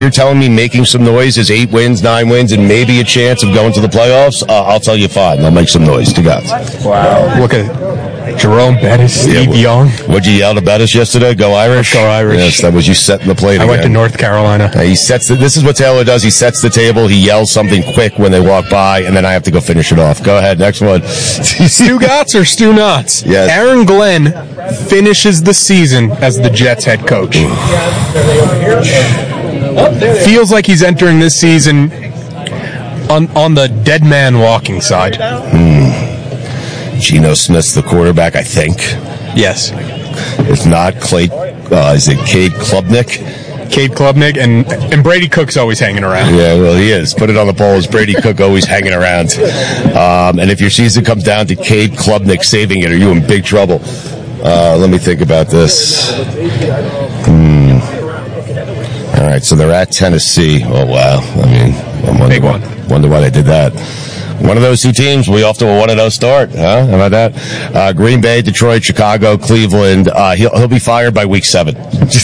You're telling me making some noise is 8 wins, 9 wins, and maybe a chance of going to the playoffs? I'll tell you fine. They'll make some noise. To God. Wow. Look at Jerome Bettis, Steve Young. What'd you yell to Bettis yesterday? Go Irish? Go Irish. Yes, that was you setting the plate I again. went to North Carolina. He sets this is what Taylor does. He sets the table. He yells something quick when they walk by, and then I have to go finish it off. Go ahead. Next one. Stugotz or Stu Knotts? Yes. Aaron Glenn finishes the season as the Jets head coach. Feels like he's entering this season on the dead man walking side. Geno Smith's the quarterback, I think. Yes. If not, is it Cade Klubnik? Cade Klubnik, and Brady Cook's always hanging around. Yeah, well, he is. Put it on the poll. Is Brady Cook always hanging around? And if your season comes down to Cade Klubnik saving it, are you in big trouble? Let me think about this. All right, so they're at Tennessee. Oh, wow. I mean, wonder why they did that. One of those two teams, we off to a 1-0 start. Huh? How about that? Green Bay, Detroit, Chicago, Cleveland. He'll be fired by week 7.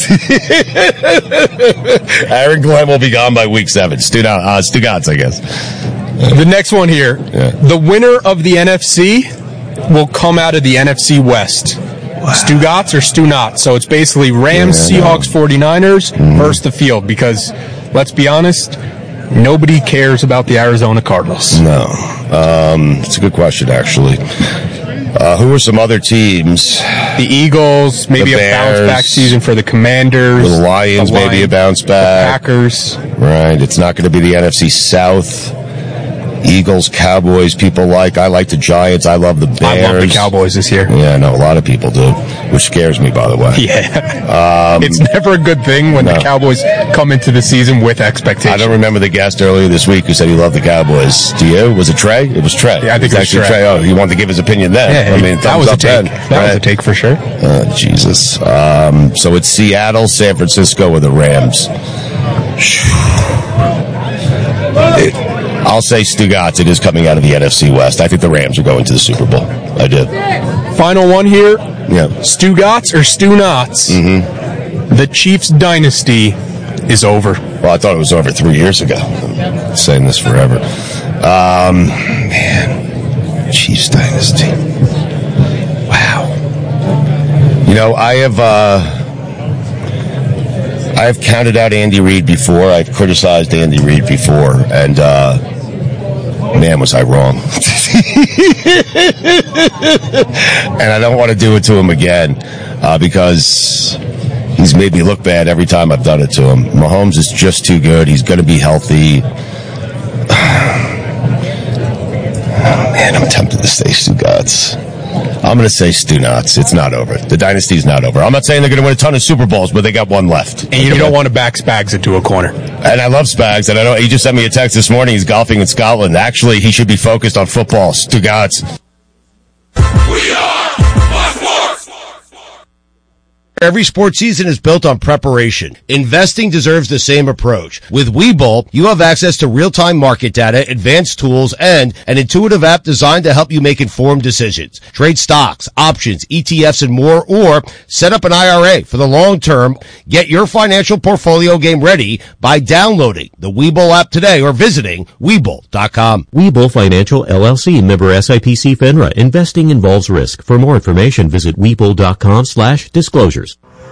Aaron Glenn will be gone by week 7. Stugotz, I guess. The next one here. Yeah. The winner of the NFC will come out of the NFC West. Wow. Stugotz or Stu Knotts. So it's basically Rams, Seahawks, 49ers versus the field, because let's be honest, nobody cares about the Arizona Cardinals. No. It's a good question, actually. Who are some other teams? The Eagles, maybe a bounce-back season for the Commanders. The Lions, maybe a bounce-back. The Packers. Right. It's not going to be the NFC South. Eagles, Cowboys, people like. I like the Giants. I love the Bears. I love the Cowboys this year. Yeah, I know. A lot of people do, which scares me, by the way. Yeah. It's never a good thing when the Cowboys come into the season with expectations. I don't remember the guest earlier this week who said he loved the Cowboys. Do you? Was it Trey? It was Trey. Yeah, I think it was Trey. Oh, he wanted to give his opinion then. Yeah, I mean, that was a take. That was a take for sure. Oh, Jesus. So it's Seattle, San Francisco, or the Rams. I'll say Stugotz. It is coming out of the NFC West. I think the Rams are going to the Super Bowl. I do. Final one here. Yeah. Stugotz or Stu Knotts? Mm-hmm. The Chiefs dynasty is over. Well, I thought it was over 3 years ago. I'm saying this forever. Man. Chiefs dynasty. Wow. You know, I have counted out Andy Reid before. I've criticized Andy Reid before, and man, was I wrong. And I don't want to do it to him again because he's made me look bad every time I've done it to him. Mahomes is just too good. He's going to be healthy. Oh, man, I'm tempted to say Stugotz. I'm going to say Stu Knotts. It's not over. The dynasty's not over. I'm not saying they're going to win a ton of Super Bowls, but they got one left. And you don't want to back Spags into a corner. And I love Spags, and I know he just sent me a text this morning. He's golfing in Scotland. Actually, he should be focused on football. Stugotz. We are Sports. Every sports season is built on preparation. Investing deserves the same approach. With Webull, you have access to real-time market data, advanced tools, and an intuitive app designed to help you make informed decisions. Trade stocks, options, ETFs, and more, or set up an IRA for the long term. Get your financial portfolio game ready by downloading the Webull app today or visiting Webull.com. Webull Financial LLC, member SIPC FINRA. Investing involves risk. For more information, visit Webull.com/disclosures.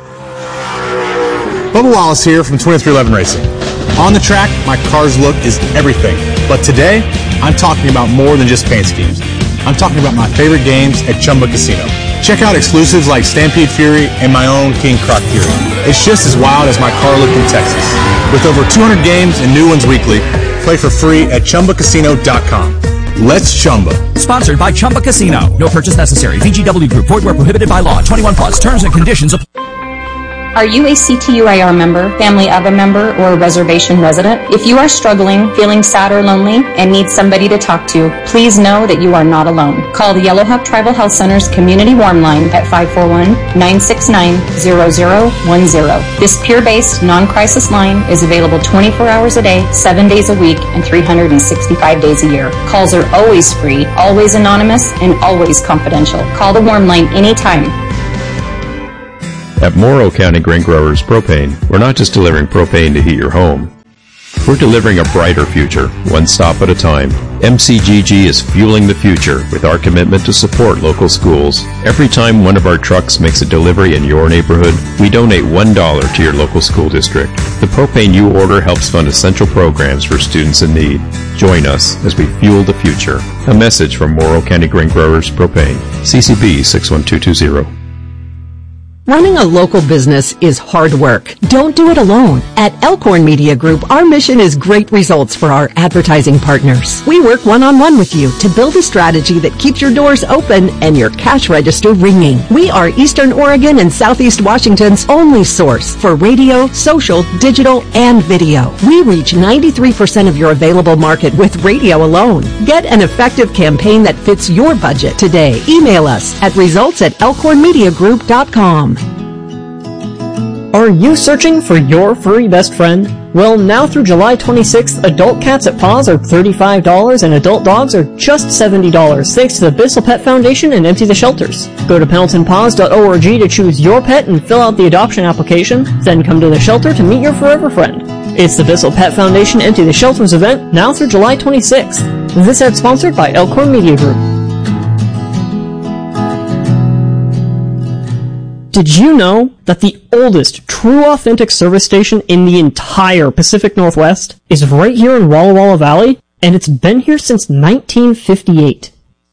Bubba Wallace here from 2311 Racing. On the track, my car's look is everything. But today, I'm talking about more than just paint schemes. I'm talking about my favorite games at Chumba Casino. Check out exclusives like Stampede Fury and my own King Croc Fury. It's just as wild as my car look in Texas. With over 200 games and new ones weekly, play for free at ChumbaCasino.com. Let's Chumba. Sponsored by Chumba Casino. No purchase necessary. VGW Group. Void where prohibited by law. 21 plus. Terms and conditions apply. Are you a CTUIR member, family of a member, or a reservation resident? If you are struggling, feeling sad or lonely, and need somebody to talk to, please know that you are not alone. Call the Yellow Hook Tribal Health Center's Community Warm Line at 541-969-0010. This peer-based, non-crisis line is available 24 hours a day, 7 days a week, and 365 days a year. Calls are always free, always anonymous, and always confidential. Call the Warm Line anytime. At Morrow County Grain Growers Propane, we're not just delivering propane to heat your home. We're delivering a brighter future, one stop at a time. MCGG is fueling the future with our commitment to support local schools. Every time one of our trucks makes a delivery in your neighborhood, we donate $1 to your local school district. The propane you order helps fund essential programs for students in need. Join us as we fuel the future. A message from Morrow County Grain Growers Propane. CCB 61220. Running a local business is hard work. Don't do it alone. At Elkhorn Media Group, our mission is great results for our advertising partners. We work one-on-one with you to build a strategy that keeps your doors open and your cash register ringing. We are Eastern Oregon and Southeast Washington's only source for radio, social, digital, and video. We reach 93% of your available market with radio alone. Get an effective campaign that fits your budget today. Email us at results@elkhornmediagroup.com. Are you searching for your furry best friend? Well, now through July 26th, adult cats at Paws are $35 and adult dogs are just $70, thanks to the Bissell Pet Foundation and Empty the Shelters. Go to PendletonPaws.org to choose your pet and fill out the adoption application, then come to the shelter to meet your forever friend. It's the Bissell Pet Foundation Empty the Shelters event, now through July 26th. This ad sponsored by Elkhorn Media Group. Did you know that the oldest true authentic service station in the entire Pacific Northwest is right here in Walla Walla Valley, and it's been here since 1958?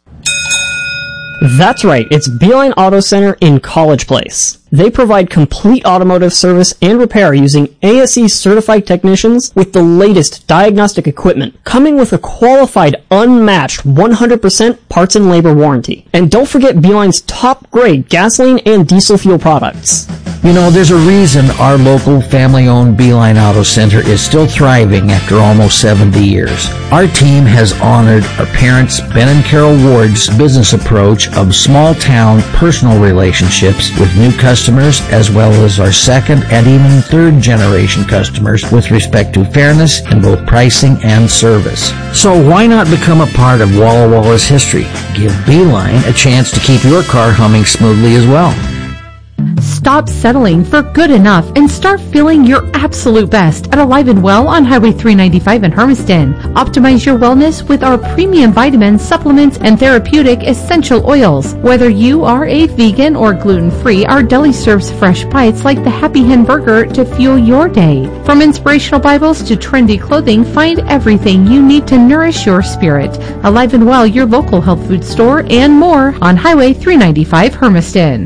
That's right, it's Beeline Auto Center in College Place. They provide complete automotive service and repair using ASE certified technicians with the latest diagnostic equipment, coming with a qualified, unmatched 100% parts and labor warranty. And don't forget Beeline's top grade gasoline and diesel fuel products. You know, there's a reason our local family-owned Beeline Auto Center is still thriving after almost 70 years. Our team has honored our parents, Ben and Carol Ward's business approach of small-town personal relationships with new customers, as well as our second and even third generation customers with respect to fairness in both pricing and service. So why not become a part of Walla Walla's history? Give Beeline a chance to keep your car humming smoothly as well. Stop settling for good enough and start feeling your absolute best at Alive and Well on Highway 395 in Hermiston. Optimize your wellness with our premium vitamins, supplements, and therapeutic essential oils. Whether you are a vegan or gluten-free, our deli serves fresh bites like the Happy Hen Burger to fuel your day. From inspirational Bibles to trendy clothing, find everything you need to nourish your spirit. Alive and Well, your local health food store, and more on Highway 395 Hermiston.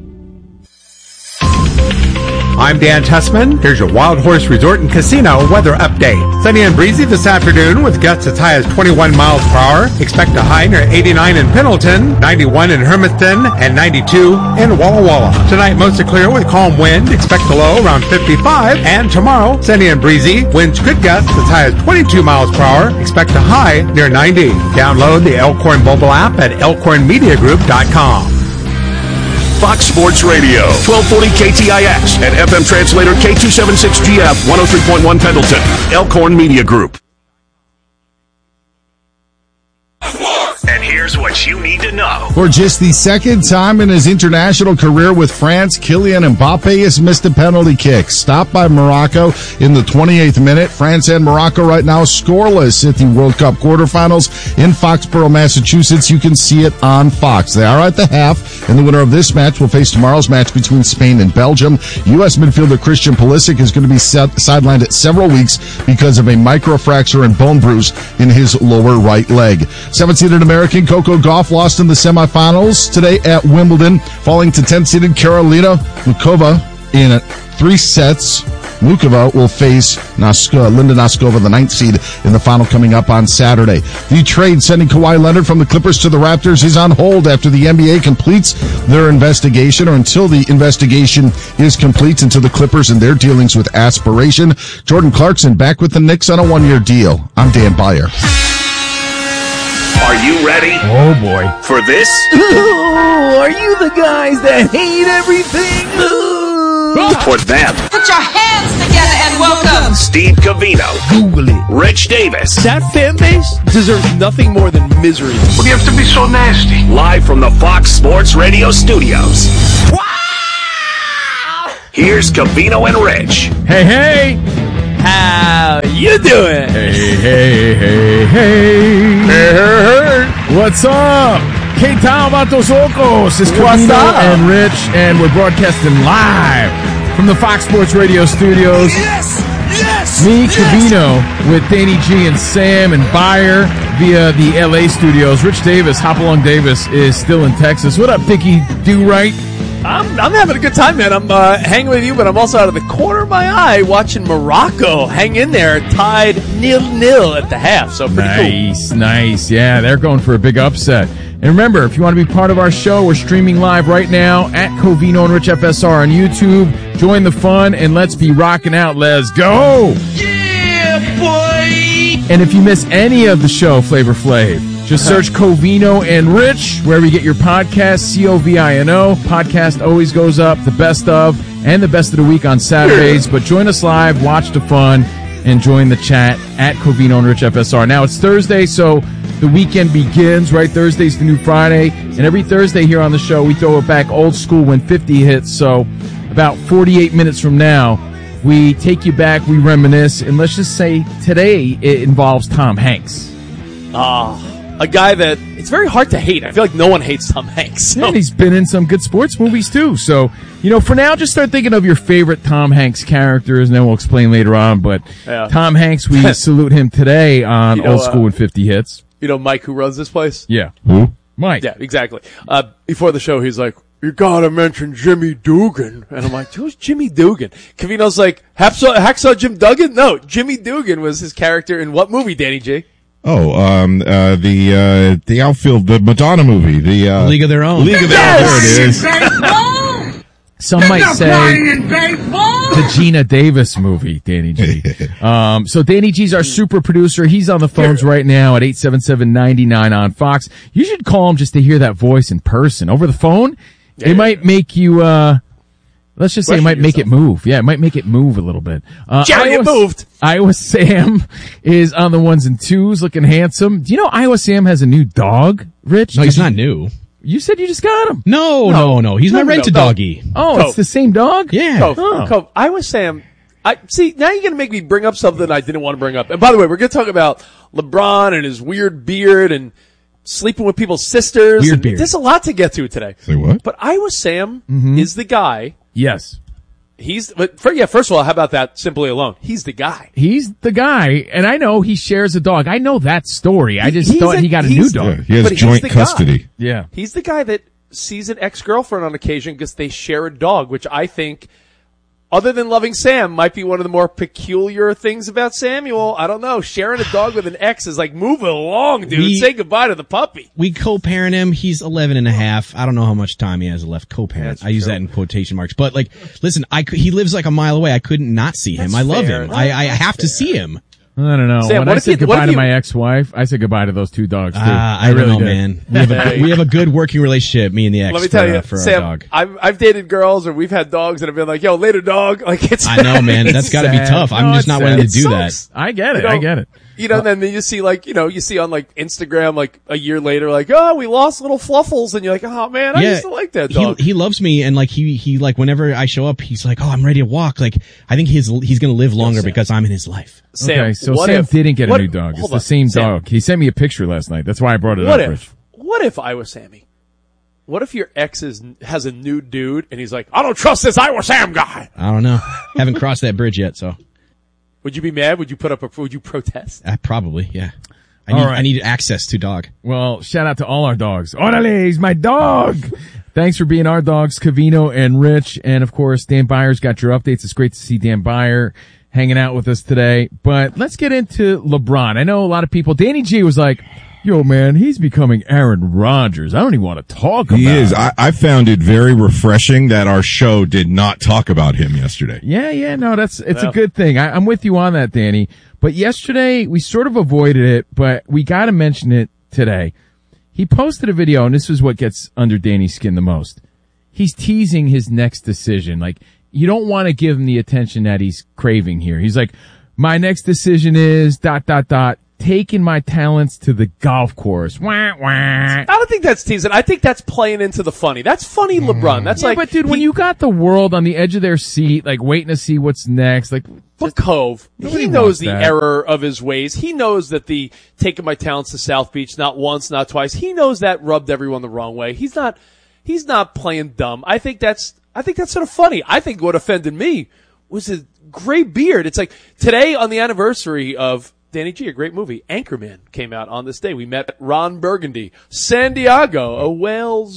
I'm Dan Tessman. Here's your Wild Horse Resort and Casino weather update. Sunny and breezy this afternoon with gusts as high as 21 miles per hour. Expect a high near 89 in Pendleton, 91 in Hermiston, and 92 in Walla Walla. Tonight mostly clear with calm wind. Expect a low around 55. And tomorrow, sunny and breezy. Winds could gust as high as 22 miles per hour. Expect a high near 90. Download the Elkhorn mobile app at elkhornmediagroup.com. Fox Sports Radio, 1240 KTIX and FM translator K276GF 103.1 Pendleton. Elkhorn Media Group. And here's what you need to know. For just the second time in his international career with France, Kylian Mbappe has missed a penalty kick. Stopped by Morocco in the 28th minute. France and Morocco right now scoreless at the World Cup quarterfinals in Foxborough, Massachusetts. You can see it on Fox. They are at the half, and the winner of this match will face tomorrow's match between Spain and Belgium. U.S. midfielder Christian Pulisic is going to be sidelined at several weeks because of a microfracture and bone bruise in his lower right leg. 17th American Coco Gauff lost in the semifinals today at Wimbledon, falling to 10th-seeded Karolina Muchova in 3 sets. Mukova will face Linda Noskova, the 9th seed, in the final coming up on Saturday. The trade sending Kawhi Leonard from the Clippers to the Raptors is on hold after the NBA completes their investigation, or until the investigation is complete into the Clippers and their dealings with aspiration. Jordan Clarkson back with the Knicks on a 1-year deal. I'm Dan Beyer. Are you ready? Oh, boy. For this? Ooh, are you the guys that hate everything? For them? Put your hands together and welcome Steve Covino. Google it. Rich Davis. That fan base deserves nothing more than misery. What do you have to be so nasty? Live from the Fox Sports Radio studios. Wow! Here's Covino and Rich. Hey, hey! How you you doing? Hey. What's up? ¿Qué tal, vatos locos? It's Covino and Rich, and we're broadcasting live from the Fox Sports Radio studios. Me, Covino, with Danny G and Sam and Beyer via the LA studios. Rich Davis, Hopalong Davis, is still in Texas. What up, Dickie Do-Right? I'm having a good time, man. I'm hanging with you, but I'm also out of the corner of my eye watching Morocco hang in there, tied 0-0 at the half. So pretty cool. Nice. Yeah, they're going for a big upset. And remember, if you want to be part of our show, we're streaming live right now at Covino and Rich FSR on YouTube. Join the fun and let's be rocking out. Let's go! Yeah, boy! And if you miss any of the show, Flavor Flav, just search Covino and Rich wherever you get your podcast, Covino. Podcast always goes up, the best of, and the best of the week on Saturdays. But join us live, watch the fun, and join the chat at Covino and Rich FSR. Now, it's Thursday, so the weekend begins, right? Thursday's the new Friday. And every Thursday here on the show, we throw it back old school when 50 hits. So about 48 minutes from now, we take you back, we reminisce, and let's just say today it involves Tom Hanks. A guy that it's very hard to hate. I feel like no one hates Tom Hanks. So. Yeah, and he's been in some good sports movies too. So, for now, just start thinking of your favorite Tom Hanks characters, and then we'll explain later on. But yeah. Tom Hanks, we salute him today on Old School and 50 Hits. You know Mike, who runs this place? Yeah. Who? Mike. Yeah, exactly. Before the show, he's like, you gotta mention Jimmy Dugan. And I'm like, who's Jimmy Dugan? Covino's like, Hacksaw Jim Duggan? No, Jimmy Dugan was his character in what movie, Danny J? The outfield, the Madonna movie, the League of Their Own. League of Their Own. There it is. Some might say the Gina Davis movie, Danny G. So Danny G's our super producer. He's on the phones right now at 877-99 on Fox. You should call him just to hear that voice in person. Over the phone, it might make you, let's just say it might make it move. Yeah, it might make it move a little bit. It moved. Iowa Sam is on the ones and twos, looking handsome. Do you know Iowa Sam has a new dog, Rich? No, he's not new. You said you just got him. No. He's my rented doggy. Oh, it's the same dog? Yeah. Cove, Iowa Sam, see, now you're going to make me bring up something I didn't want to bring up. And by the way, we're going to talk about LeBron and his weird beard and sleeping with people's sisters. Weird beard. There's a lot to get to today. Say what? But Iowa Sam is the guy. Yes. First of all, how about that simply alone? He's the guy. He's the guy, and I know he shares a dog. I know that story. I just thought he got a new dog. Yeah, he has joint custody. Yeah. He's the guy that sees an ex-girlfriend on occasion because they share a dog, which I think, other than loving Sam, might be one of the more peculiar things about Samuel. I don't know. Sharing a dog with an ex is like, move it along, dude. Say goodbye to the puppy. We co-parent him. He's 11 and a half. I don't know how much time he has left co-parent. I use that in quotation marks. But listen, he lives like a mile away. I couldn't not see him. I love him. I have to see him. I don't know. Sam, when I said goodbye to my ex-wife, I said goodbye to those two dogs, too. I don't know, man. We have a good working relationship, me and the ex. Let me tell you, for Sam, our dog. I've dated girls, or we've had dogs that have been like, yo, later, dog. I know, man. That's got to be tough. I'm just not willing to do that. I get it. I get it. Then you see you see on Instagram a year later, oh, we lost little Fluffles, and you're like, oh man, I used to like that dog. He loves me, and he whenever I show up, he's like, oh, I'm ready to walk. I think he's gonna live longer because I'm in his life. Sam, okay, so Sam didn't get a new dog. It's the same dog. He sent me a picture last night. That's why I brought it up. What if I was Sammy? What if your ex has a new dude, and he's like, I don't trust this Iowa Sam guy? I don't know. Haven't crossed that bridge yet, so. Would you be mad? Would you would you protest? Probably, yeah. I need access to dog. Well, shout out to all our dogs. Orale, he's my dog. Thanks for being our dogs, Covino and Rich. And of course, Dan Beyer's got your updates. It's great to see Dan Beyer hanging out with us today. But let's get into LeBron. I know a lot of people, Danny G was like, yo, man, he's becoming Aaron Rodgers. I don't even want to talk about him. He is. I found it very refreshing that our show did not talk about him yesterday. Yeah, no, it's a good thing. I'm with you on that, Danny. But yesterday, we sort of avoided it, but we got to mention it today. He posted a video, and this is what gets under Danny's skin the most. He's teasing his next decision. You don't want to give him the attention that he's craving here. He's like, my next decision is ... taking my talents to the golf course. Wah, wah. I don't think that's teasing. I think that's playing into the funny. That's funny, LeBron. That's but dude, when you got the world on the edge of their seat, like waiting to see what's next, like. But Cove, he knows the error of his ways. He knows that the taking my talents to South Beach not once, not twice. He knows that rubbed everyone the wrong way. He's not playing dumb. I think that's sort of funny. I think what offended me was his gray beard. It's like today on the anniversary of Danny G, a great movie, Anchorman came out on this day. We met Ron Burgundy, San Diego, a Wales.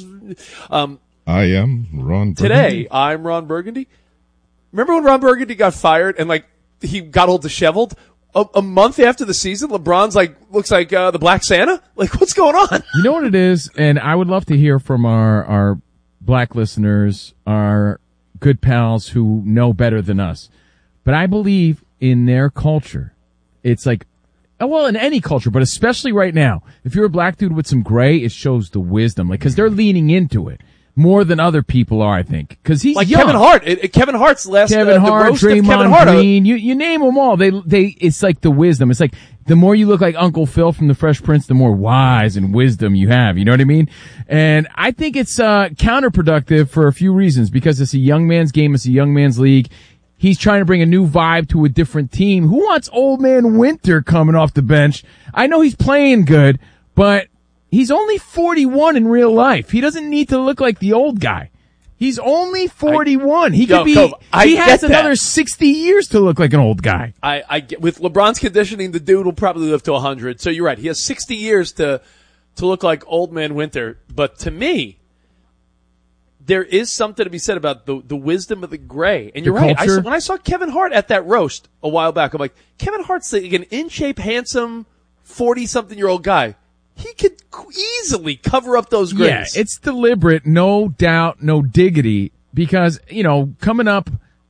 I am Ron Burgundy. Today, I'm Ron Burgundy. Remember when Ron Burgundy got fired and like he got all disheveled? A month after the season, LeBron's like looks like the Black Santa. Like, what's going on? You know what it is, and I would love to hear from our black listeners, our good pals who know better than us. But I believe in their culture. It's like, well, in any culture, but especially right now, if you're a black dude with some gray, it shows the wisdom, like because they're leaning into it. More than other people are, I think, because he's like young. Kevin Hart. Kevin Hart's last Kevin Hart, the roast of Kevin Draymond Hart. Green, you name them all. It's like the wisdom. It's like the more you look like Uncle Phil from The Fresh Prince, the more wise and wisdom you have. You know what I mean? And I think it's counterproductive for a few reasons because it's a young man's game. It's a young man's league. He's trying to bring a new vibe to a different team. Who wants old man Winter coming off the bench? I know he's playing good, but he's only 41 in real life. He doesn't need to look like the old guy. He's only 41. He has another 60 years to look like an old guy. I get, with LeBron's conditioning, the dude will probably live to 100. So you're right. He has 60 years to look like old man Winter. But to me, there is something to be said about the wisdom of the gray. And you're right. When I saw Kevin Hart at that roast a while back, I'm like, Kevin Hart's like an in-shape, handsome, 40-something-year-old guy. He could easily cover up those grays. Yeah, it's deliberate, no doubt, no diggity, because, coming up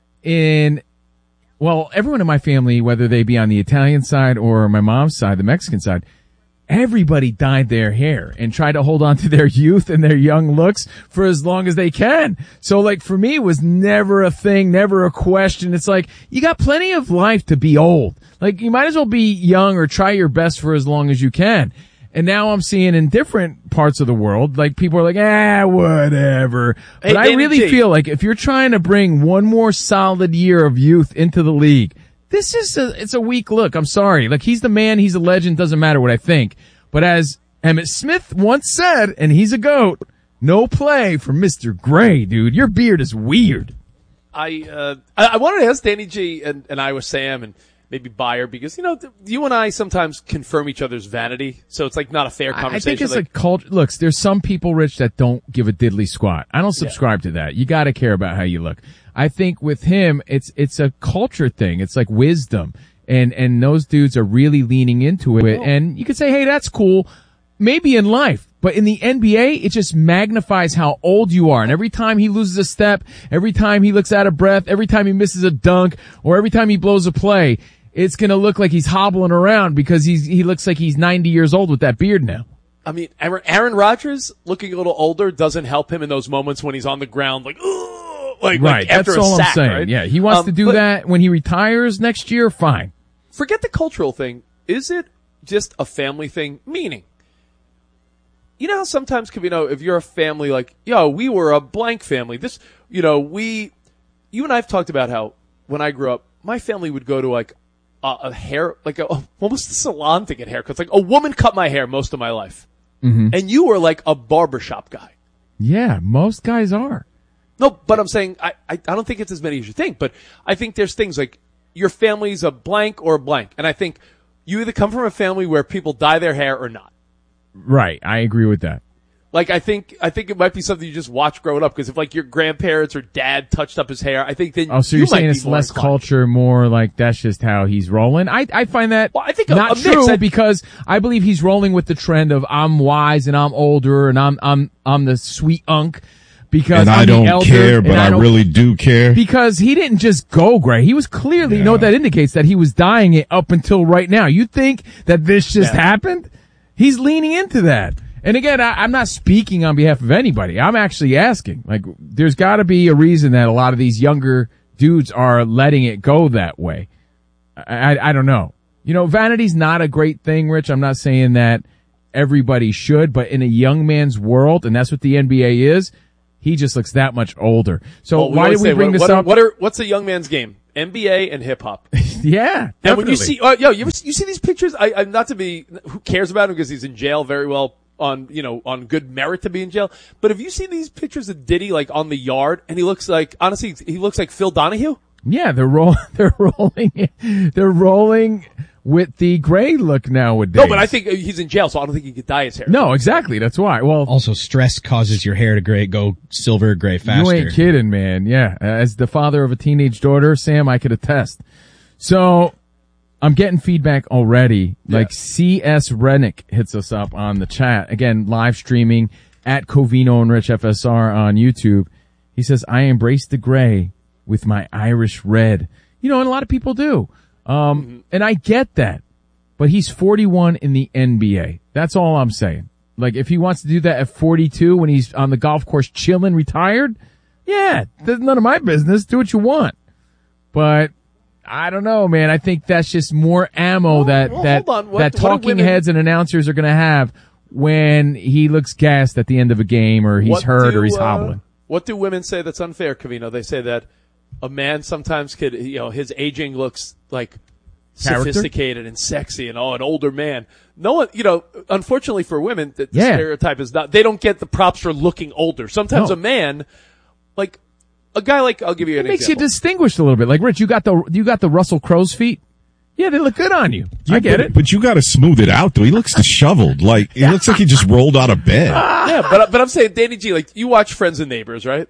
everyone in my family, whether they be on the Italian side or my mom's side, the Mexican side, everybody dyed their hair and tried to hold on to their youth and their young looks for as long as they can. So, like, for me, it was never a thing, never a question. It's like, you got plenty of life to be old. Like, you might as well be young or try your best for as long as you can. And now I'm seeing in different parts of the world, like people are like, whatever. But I really feel like if you're trying to bring one more solid year of youth into the league, it's a weak look. I'm sorry. Like, he's the man, he's a legend, doesn't matter what I think. But as Emmitt Smith once said, and he's a GOAT, no play for Mr. Gray, dude. Your beard is weird. I wanted to ask Danny G and Iowa Sam and maybe Bayer, because, you and I sometimes confirm each other's vanity, so it's like not a fair conversation. I think it's like culture. Look, there's some people, Rich, that don't give a diddly squat. I don't subscribe to that. You got to care about how you look. I think with him, it's a culture thing. It's like wisdom, and those dudes are really leaning into it. And you could say, hey, that's cool, maybe in life. But in the NBA, it just magnifies how old you are. And every time he loses a step, every time he looks out of breath, every time he misses a dunk, or every time he blows a play, it's going to look like he's hobbling around because he looks like he's 90 years old with that beard now. I mean, Aaron Rodgers looking a little older doesn't help him in those moments when he's on the ground like, right. Like after that's all I'm saying. Right? Yeah, he wants to do that when he retires next year, fine. Forget the cultural thing. Is it just a family thing? Meaning, you know how sometimes, if you're a family like, we were a blank family. This, you and I have talked about how when I grew up, my family would go to like a hair, like almost a salon to get haircuts. Like a woman cut my hair most of my life. Mm-hmm. And you were like a barbershop guy. Yeah, most guys are. No, but I'm saying, I don't think it's as many as you think, but I think there's things like your family's a blank or a blank. And I think you either come from a family where people dye their hair or not. Right. I agree with that. Like, I think it might be something you just watch growing up, because if like your grandparents or dad touched up his hair, I think then so you're saying it's less culture, more like that's just how he's rolling. I find that not true, because I believe he's rolling with the trend of I'm wise and I'm older and I'm the sweet unk. Because I don't care, but I really do care. Because he didn't just go gray. He was clearly, you know what that indicates? That he was dyeing it up until right now. You think that this just happened? He's leaning into that. And again, I'm not speaking on behalf of anybody. I'm actually asking. Like, there's got to be a reason that a lot of these younger dudes are letting it go that way. I don't know. Vanity's not a great thing, Rich. I'm not saying that everybody should, but in a young man's world, and that's what the NBA is, he just looks that much older. So why did we bring this up? What's a young man's game? NBA and hip hop. Yeah, definitely. And when you see, you see these pictures? I'm not to be, who cares about him because he's in jail very well on good merit to be in jail. But have you seen these pictures of Diddy like on the yard? And he looks like Phil Donahue. Yeah, they're rolling with the gray look nowadays. No, but I think he's in jail, so I don't think he could dye his hair. No, exactly. That's why. Well, also stress causes your hair to go silver gray faster. You ain't kidding, man. Yeah. As the father of a teenage daughter, Sam, I could attest. So I'm getting feedback already. Yeah. Like CS Rennick hits us up on the chat. Again, live streaming at Covino and Rich FSR on YouTube. He says, I embrace the gray with my Irish red. And a lot of people do. And I get that, but he's 41 in the NBA. That's all I'm saying. Like, if he wants to do that at 42 when he's on the golf course chilling, retired, yeah, that's none of my business. Do what you want. But I don't know, man. I think that's just more ammo that talking heads and announcers are going to have when he looks gassed at the end of a game or he's hurt or he's hobbling. What do women say that's unfair, Covino? They say that a man sometimes could, his aging looks like sophisticated and sexy and an older man. No one, unfortunately for women, the stereotype is not, they don't get the props for looking older. Sometimes a man, like a guy like, I'll give you an example. It makes you distinguished a little bit. Like, Rich, you got the Russell Crowe's feet. Yeah, they look good on you. I get it. But you got to smooth it out, though. He looks disheveled. Like, he looks like he just rolled out of bed. Yeah, but I'm saying, Danny G, like, you watch Friends and Neighbors, right?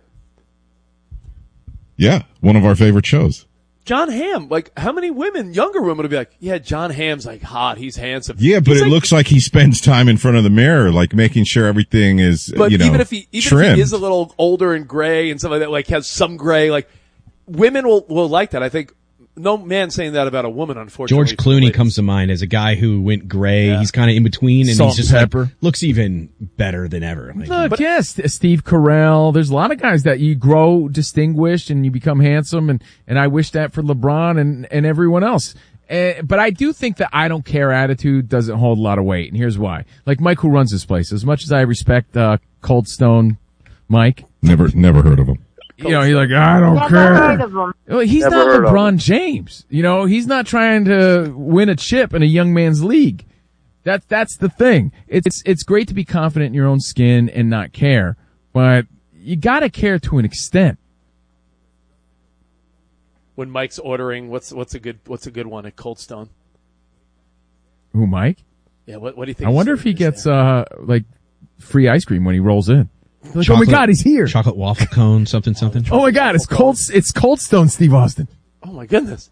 Yeah, one of our favorite shows. John Hamm, like, how many younger women would be like, yeah, John Hamm's like hot, he's handsome. Yeah, but it looks like he spends time in front of the mirror, like making sure everything is, even if he is a little older and gray and stuff like that, like has some gray, like, women will like that. I think no man saying that about a woman, unfortunately. George Clooney comes to mind as a guy who went gray. Yeah. He's kind of in between, and he's just looks even better than ever. Look, yes, Steve Carell. There's a lot of guys that you grow distinguished and you become handsome, and I wish that for LeBron and everyone else. But I do think the I don't care attitude doesn't hold a lot of weight, and here's why. Like Mike, who runs this place, as much as I respect Cold Stone Mike. Never heard of him. He's like, I don't care. Well, he's not LeBron James. He's not trying to win a chip in a young man's league. That's the thing. It's great to be confident in your own skin and not care, but you gotta care to an extent. When Mike's ordering, what's a good one at Cold Stone? Who, Mike? Yeah, what do you think? I wonder if he gets like free ice cream when he rolls in. Like, oh my God, he's here! Chocolate waffle cone, something. Oh my God, it's Cold Stone, Steve Austin. Oh my goodness.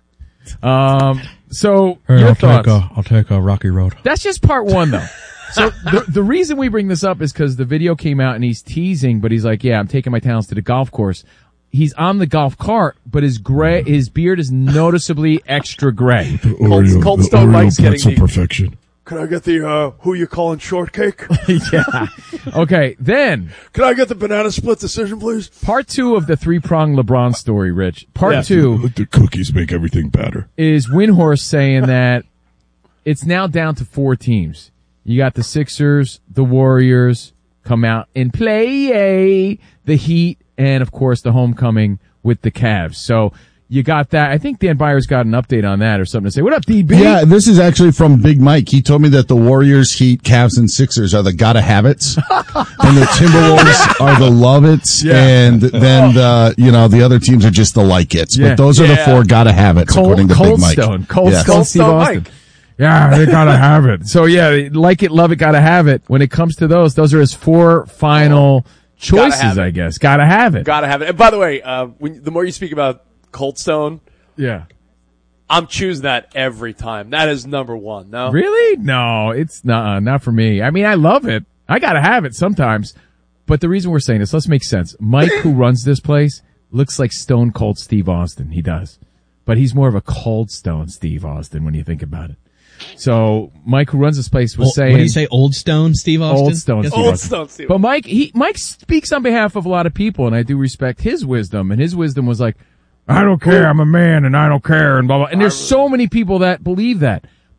So your thoughts? I'll take a Rocky Road. That's just part one, though. So the reason we bring this up is because the video came out and he's teasing, but he's like, "Yeah, I'm taking my talents to the golf course." He's on the golf cart, but his beard is noticeably extra gray. Cold Stone Mike's getting perfection. Can I get the, who you calling shortcake? Yeah. Okay, then. Can I get the banana split decision, please? Part two of the three-pronged LeBron story, Rich. Part two. The cookies make everything better. Is Windhorst saying that it's now down to 4 teams. You got the Sixers, the Warriors come out and play, the Heat, and of course the homecoming with the Cavs. So, you got that. I think Dan Byers got an update on that or something to say. What up, DB? Yeah, this is actually from Big Mike. He told me that the Warriors, Heat, Cavs, and Sixers are the gotta have it's, and the Timberwolves are the love it's, and then the other teams are just the like it's. But those are the 4 gotta have it's, according to Big Mike. Cold Stone, Steve Austin. Yeah, they gotta have it. So yeah, like it, love it, gotta have it. When it comes to those are his 4 final choices, I guess. Gotta have it. Gotta have it. And by the way, the more you speak about Cold Stone, yeah, I'm choosing that every time. That is number 1. No, really? No, it's not for me. I mean, I love it. I gotta have it sometimes. But the reason we're saying this, let's make sense. Mike, who runs this place, looks like Stone Cold Steve Austin. He does, but he's more of a Cold Stone Steve Austin when you think about it. So Mike, who runs this place, was saying, what do you say, Old Stone Steve Austin? Old Stone Steve Austin. But Mike speaks on behalf of a lot of people, and I do respect his wisdom. And his wisdom was like, I don't care. I'm a man and I don't care and blah, blah. And there's so many people that believe that.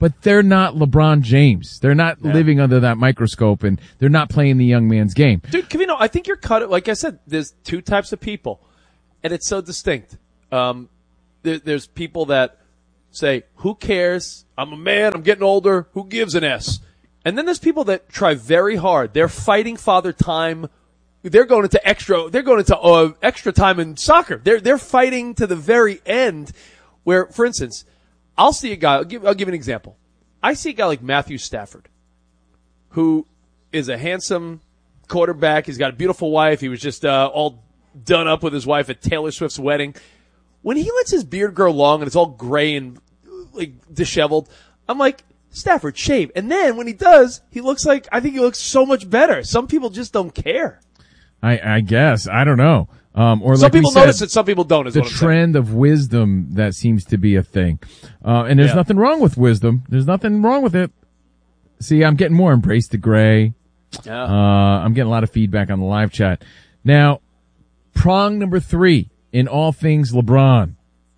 but they're not LeBron James. They're not living under that microscope, and they're not playing the young man's game. Dude, Covino, I think you're cut. Like I said, there's two types of people, and it's so distinct. There's people that say, who cares? I'm a man. I'm getting older. Who gives an S? And then there's people that try very hard. They're fighting Father Time. They're going into extra time in soccer. They're fighting to the very end. Where, for instance, I'll see a guy. I'll give an example. I see a guy like Matthew Stafford, who is a handsome quarterback. He's got a beautiful wife. He was just all done up with his wife at Taylor Swift's wedding. When he lets his beard grow long and it's all gray and like disheveled, I'm like, Stafford, shave. And then when he does, I think he looks so much better. Some people just don't care. I guess. I don't know. Or some like people we said, notice it, some people don't. Is the what I'm trend of wisdom that seems to be a thing. And there's nothing wrong with wisdom. There's nothing wrong with it. See, I'm getting more embrace the gray. Yeah. I'm getting a lot of feedback on the live chat. Now, prong number 3 in all things LeBron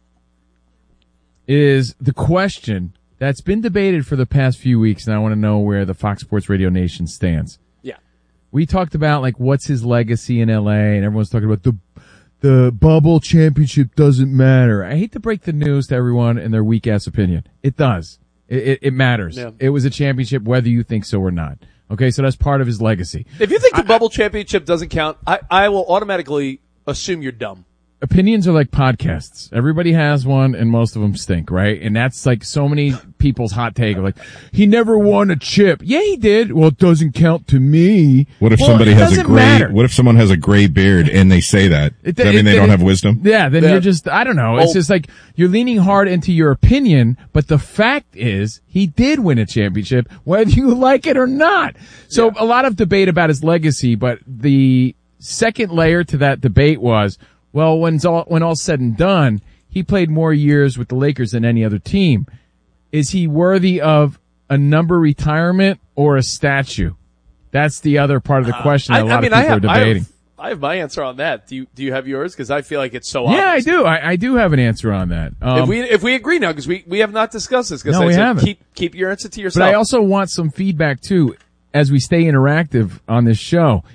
is the question that's been debated for the past few weeks, and I want to know where the Fox Sports Radio Nation stands. Yeah. We talked about, like, what's his legacy in L.A., and everyone's talking about the bubble championship doesn't matter. I hate to break the news to everyone in their weak-ass opinion. It does. It matters. Yeah. It was a championship whether you think so or not. Okay, so that's part of his legacy. If you think the bubble championship doesn't count, I will automatically assume you're dumb. Opinions are like podcasts. Everybody has one, and most of them stink, right? And that's like so many people's hot take of like, he never won a chip. Yeah, he did. Well, it doesn't count to me. What if somebody has a gray? What if someone has a gray beard and they say that? Does that mean they don't have wisdom? Yeah, then you're just, I don't know. It's just like you're leaning hard into your opinion, but the fact is he did win a championship, whether you like it or not. So a lot of debate about his legacy, but the second layer to that debate was, well, when all's said and done, he played more years with the Lakers than any other team. Is he worthy of a number retirement or a statue? That's the other part of the question that a lot of people are debating. I have my answer on that. Do you have yours? Because I feel like it's so obvious. Yeah, I do. I do have an answer on that. If we agree now, because we have not discussed this. No, we haven't. Keep your answer to yourself. But I also want some feedback too, as we stay interactive on this show.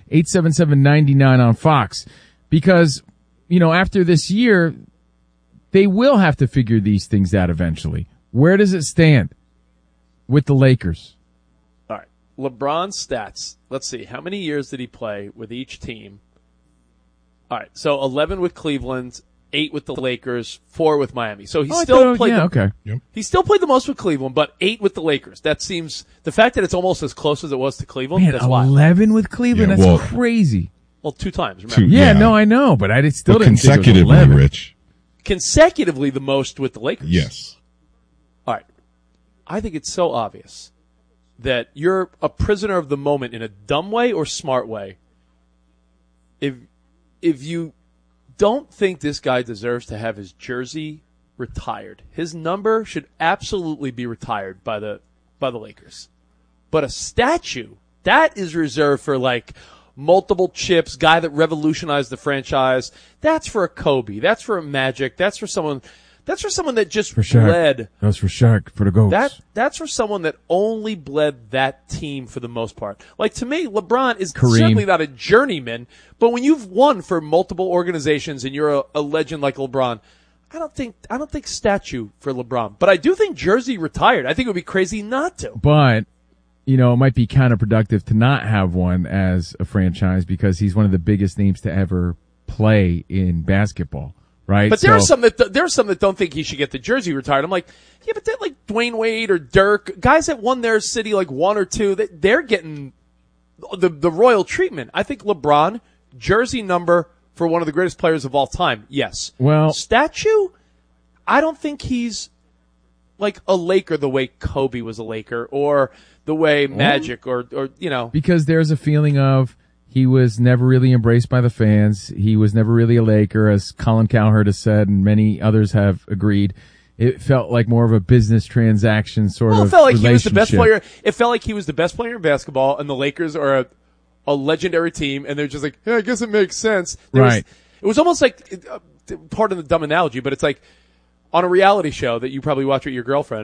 877-99 on Fox, because after this year, they will have to figure these things out eventually. Where does it stand with the Lakers? All right. LeBron's stats. Let's see. How many years did he play with each team? All right. So 11 with Cleveland, 8 with the Lakers, 4 with Miami. So he still played. Yeah, okay. Yep. He still played the most with Cleveland, but 8 with the Lakers. That seems, the fact that it's almost as close as it was to Cleveland. Man, that's why. 11 with Cleveland. Yeah, that's crazy. Well, 2 times, remember? Yeah, no, I know, but I still didn't think it was consecutively, 11. Rich. Consecutively the most with the Lakers. Yes. All right. I think it's so obvious that you're a prisoner of the moment in a dumb way or smart way. If you don't think this guy deserves to have his jersey retired, his number should absolutely be retired by the Lakers. But a statue, that is reserved for like multiple chips, guy that revolutionized the franchise. That's for a Kobe. That's for a Magic. That's for someone that just bled. That's for Shaq, for the GOATs. That's for someone that only bled that team for the most part. Like, to me, LeBron is Kareem. certainly not a journeyman, but when you've won for multiple organizations and you're a legend like LeBron, I don't think statue for LeBron. But I do think jersey retired. I think it would be crazy not to. But it might be counterproductive to not have one as a franchise because he's one of the biggest names to ever play in basketball, right? But there are some that don't think he should get the jersey retired. I'm like, yeah, but they're like Dwayne Wade or Dirk, guys that won their city like 1 or 2, they're getting the royal treatment. I think LeBron, jersey number for one of the greatest players of all time, yes. Well, statue, I don't think he's like a Laker the way Kobe was a Laker or the way Magic or because there's a feeling of he was never really embraced by the fans. He was never really a Laker, as Colin Cowherd has said, and many others have agreed. It felt like more of a business transaction sort of it felt like relationship. He was the best player. It felt like he was the best player in basketball, and the Lakers are a legendary team, and they're just like, yeah, I guess it makes sense. It was almost like, part of the dumb analogy, but it's like on a reality show that you probably watch with your girlfriend,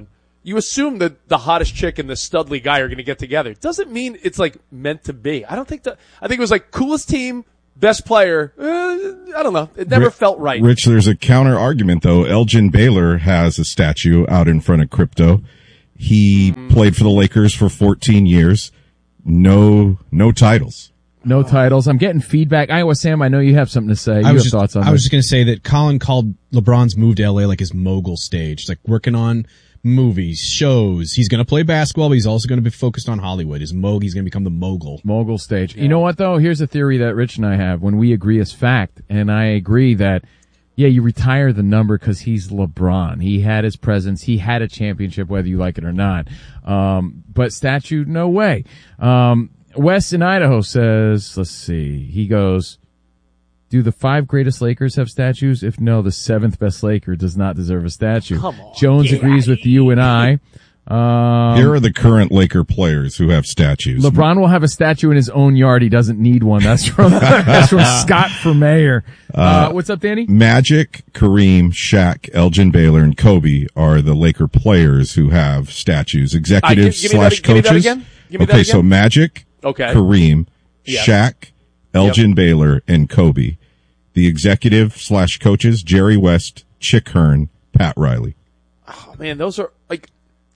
you assume that the hottest chick and the studly guy are going to get together. It doesn't mean it's like meant to be. I think it was like coolest team, best player. I don't know. It never felt right. Rich, there's a counter argument though. Elgin Baylor has a statue out in front of Crypto. He played for the Lakers for 14 years. No titles. No titles. I'm getting feedback. Iowa Sam, I know you have something to say. You have thoughts on this. I was just going to say that Colin called LeBron's move to LA like his mogul stage. It's like working on movies, shows. He's going to play basketball, but he's also going to be focused on Hollywood. He's going to become the mogul. Mogul stage. Yeah. You know what, though? Here's a theory that Rich and I have when we agree as fact, and I agree that, yeah, you retire the number because he's LeBron. He had his presence. He had a championship, whether you like it or not. But statue, no way. Wes in Idaho says, let's see, he goes, do the 5 greatest Lakers have statues? If no, the 7th best Laker does not deserve a statue. Come on. Jones agrees with you and I. Here are the current Laker players who have statues. LeBron will have a statue in his own yard. He doesn't need one. That's from Scott for mayor. What's up, Danny? Magic, Kareem, Shaq, Elgin Baylor, and Kobe are the Laker players who have statues. Executives / coaches. Give me that again. Okay, so Magic, Kareem, Shaq, Elgin Baylor, and Kobe. The executive / coaches, Jerry West, Chick Hearn, Pat Riley. Oh man, those are like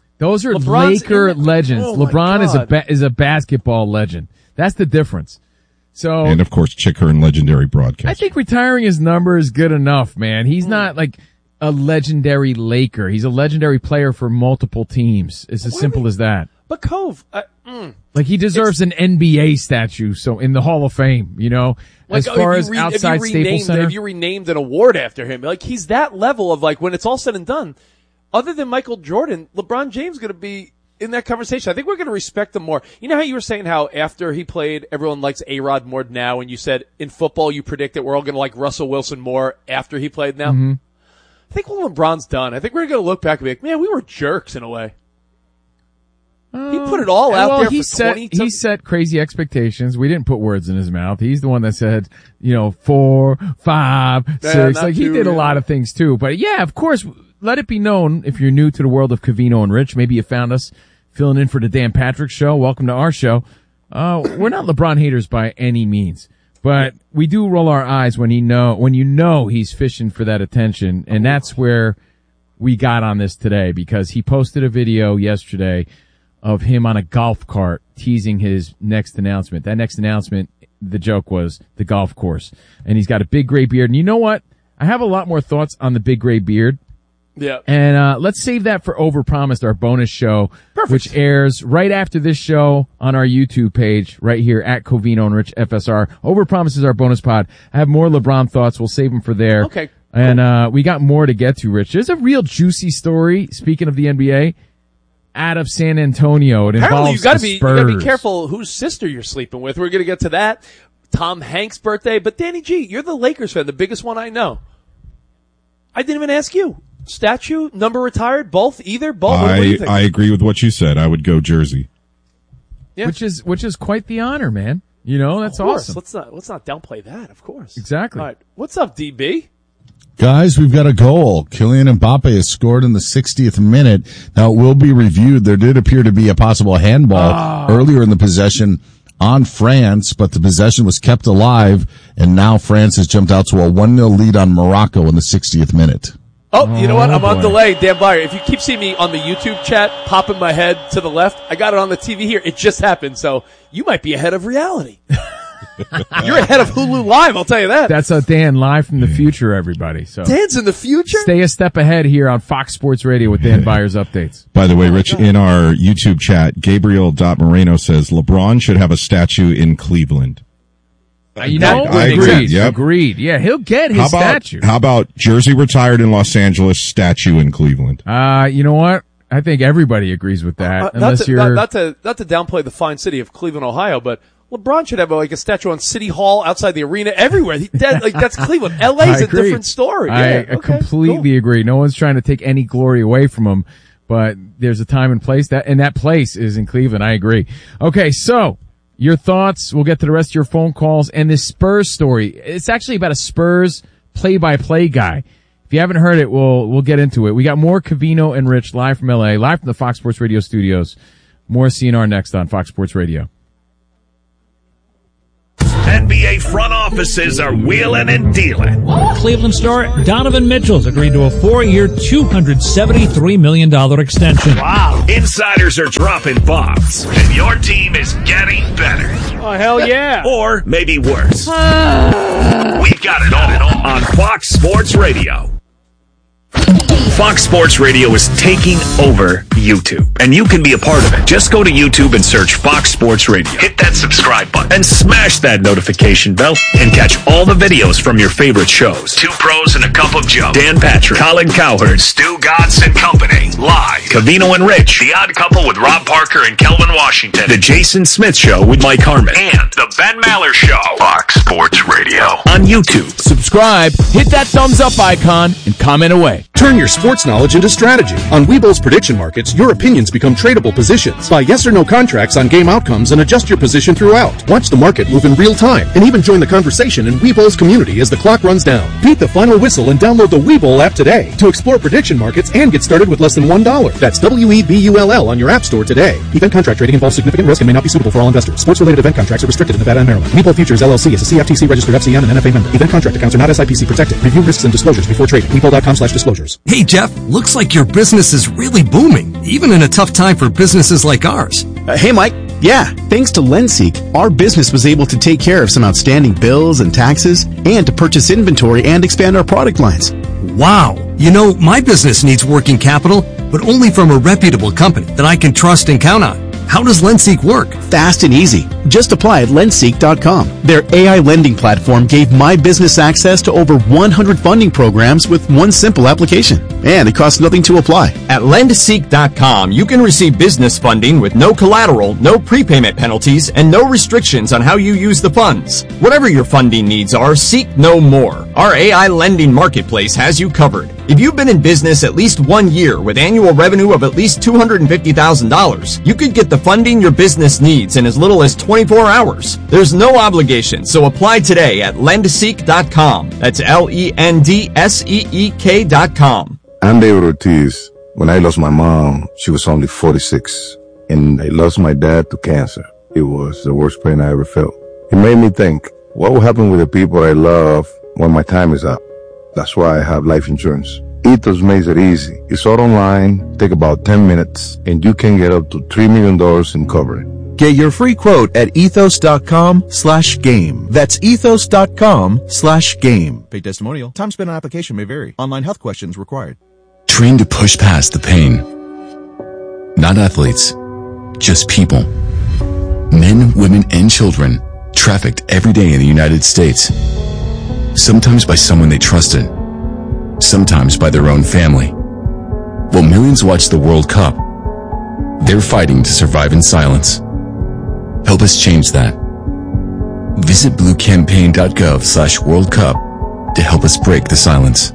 Laker legends. Oh LeBron is a basketball legend. That's the difference. So, and of course, Chick Hearn, legendary broadcaster. I think retiring his number is good enough, man. He's not like a legendary Laker. He's a legendary player for multiple teams. It's as simple as that. But Cove, like he deserves an NBA statue, so in the Hall of Fame, you know, like, as far as outside Staples Center. If you renamed an award after him, like he's that level of like when it's all said and done, other than Michael Jordan, LeBron James is going to be in that conversation. I think we're going to respect him more. You know how you were saying how after he played, everyone likes A-Rod more now, and you said in football you predict that we're all going to like Russell Wilson more after he played now? Mm-hmm. I think when LeBron's done, I think we're going to look back and be like, man, we were jerks in a way. He put it all out there for 20. He set crazy expectations. We didn't put words in his mouth. He's the one that said, 4, 5, 6. Like he did a lot of things too. But yeah, of course, let it be known if you're new to the world of Covino and Rich. Maybe you found us filling in for the Dan Patrick Show. Welcome to our show. We're not LeBron haters by any means, but we do roll our eyes when you know he's fishing for that attention, and that's where we got on this today because he posted a video yesterday of him on a golf cart teasing his next announcement. That next announcement, the joke was the golf course. And he's got a big gray beard. And you know what? I have a lot more thoughts on the big gray beard. Yeah. And let's save that for Overpromised, our bonus show, which airs right after this show on our YouTube page right here at Covino and Rich FSR. Overpromised is our bonus pod. I have more LeBron thoughts. We'll save them for there. Okay. And we got more to get to, Rich. There's a real juicy story, speaking of the NBA, out of San Antonio. It Apparently, involves you gotta be careful whose sister you're sleeping with. We're gonna get to that. Tom Hanks' birthday. But Danny G, you're the Lakers fan, the biggest one I know. I didn't even ask you. Statue, number retired, both, either, both. What do you think? I agree with what you said. I would go jersey. Yeah. Which is quite the honor, man. You know, that's awesome. Let's not downplay that, of course. Exactly. All right. What's up, DB? Guys, we've got a goal. Kylian Mbappe has scored in the 60th minute. Now, it will be reviewed. There did appear to be a possible handball earlier in the possession on France, but the possession was kept alive, and now France has jumped out to a 1-0 lead on Morocco in the 60th minute. Oh, you know what? I'm on delay, Dan Byer. If you keep seeing me on the YouTube chat popping my head to the left, I got it on the TV here. It just happened, so you might be ahead of reality. You're ahead of Hulu Live, I'll tell you that. That's a Dan live from the future, everybody. So Dan's in the future? Stay a step ahead here on Fox Sports Radio with Dan Byers updates. By the way, Rich, in our YouTube chat, Gabriel.Moreno says LeBron should have a statue in Cleveland. I agreed. Yep. Agreed. Yeah, he'll get his statue. How about jersey retired in Los Angeles, statue in Cleveland? You know what? I think everybody agrees with that. Not to downplay the fine city of Cleveland, Ohio, but LeBron should have a statue on City Hall, outside the arena, everywhere. That's Cleveland. LA's a different story. I completely agree. No one's trying to take any glory away from him, but there's a time and place and that place is in Cleveland. I agree. Okay, so your thoughts. We'll get to the rest of your phone calls and this Spurs story. It's actually about a Spurs play-by-play guy. If you haven't heard it, we'll get into it. We got more Covino and Rich live from LA, live from the Fox Sports Radio studios. More CNR next on Fox Sports Radio. NBA front offices are wheeling and dealing. Cleveland star Donovan Mitchell's agreed to a 4-year, $273 million extension. Wow. Insiders are dropping bombs, and your team is getting better. Oh, hell yeah. Or maybe worse. We've got it all on Fox Sports Radio. Fox Sports Radio is taking over YouTube, and you can be a part of it. Just go to YouTube and search Fox Sports Radio. Hit that subscribe button and smash that notification bell and catch all the videos from your favorite shows. Two Pros and a Cup of Joe. Dan Patrick, Colin Cowherd, Stu Gatz and Company. Live. Covino and Rich. The Odd Couple with Rob Parker and Kelvin Washington. The Jason Smith Show with Mike Harmon. And The Ben Maller Show. Fox Sports Radio. On YouTube. Subscribe, hit that thumbs up icon, and comment away. Turn your sports knowledge into strategy. On Webull's prediction markets, your opinions become tradable positions. Buy yes or no contracts on game outcomes and adjust your position throughout. Watch the market move in real time and even join the conversation in Webull's community as the clock runs down. Beat the final whistle and download the Webull app today to explore prediction markets and get started with less than $1. That's WEBULL on your app store today. Event contract trading involves significant risk and may not be suitable for all investors. Sports-related event contracts are restricted in Nevada and Maryland. Webull Futures LLC is a CFTC registered FCM and NFA member. Event contract accounts are not SIPC protected. Review risks and disclosures before trading. Webull.com/disclosures. Hey, Jeff, looks like your business is really booming, even in a tough time for businesses like ours. Hey, Mike. Yeah, thanks to LendSeek, our business was able to take care of some outstanding bills and taxes and to purchase inventory and expand our product lines. Wow. You know, my business needs working capital, but only from a reputable company that I can trust and count on. How does LendSeek work? Fast and easy. Just apply at lendseek.com. Their AI lending platform gave my business access to over 100 funding programs with one simple application. And it costs nothing to apply. At lendseek.com, you can receive business funding with no collateral, no prepayment penalties, and no restrictions on how you use the funds. Whatever your funding needs are, seek no more. Our AI lending marketplace has you covered. If you've been in business at least 1 year with annual revenue of at least $250,000, you could get the funding your business needs in as little as 24 hours. There's no obligation, so apply today at lendseek.com. That's LENDSEEK.com. I'm David Ortiz. When I lost my mom, she was only 46. And I lost my dad to cancer. It was the worst pain I ever felt. It made me think, what will happen with the people I love when my time is up? That's why I have life insurance. Ethos makes it easy. It's all online, take about 10 minutes, and you can get up to $3 million in coverage. Get your free quote at ethos.com/game. That's ethos.com/game. Paid testimonial. Time spent on application may vary. Online health questions required. Train to push past the pain. Not athletes, just people. Men, women, and children trafficked every day in the United States. Sometimes by someone they trusted. Sometimes by their own family. While millions watch the World Cup, they're fighting to survive in silence. Help us change that. Visit bluecampaign.gov/World Cup to help us break the silence.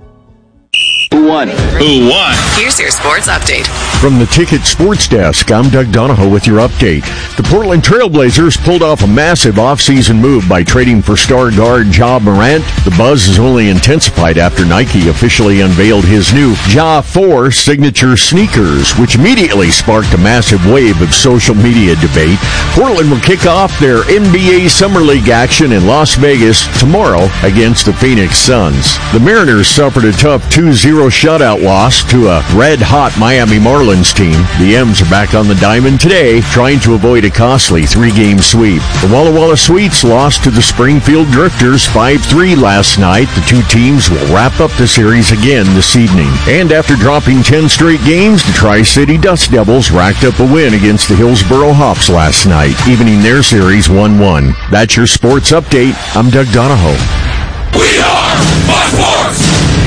Who won? Who won? Here's your sports update. From the Ticket Sports Desk, I'm Doug Donahoe with your update. The Portland Trailblazers pulled off a massive offseason move by trading for star guard Ja Morant. The buzz has only intensified after Nike officially unveiled his new Ja 4 signature sneakers, which immediately sparked a massive wave of social media debate. Portland will kick off their NBA Summer League action in Las Vegas tomorrow against the Phoenix Suns. The Mariners suffered a tough 2-0 shutout loss to a red-hot Miami Marlins team. The M's are back on the diamond today, trying to avoid a costly 3-game sweep. The Walla Walla Sweets lost to the Springfield Drifters 5-3 last night. The two teams will wrap up the series again this evening. And after dropping 10 straight games, the Tri-City Dust Devils racked up a win against the Hillsboro Hops last night, evening their series 1-1. That's your sports update. I'm Doug Donahoe. We are Fox Sports!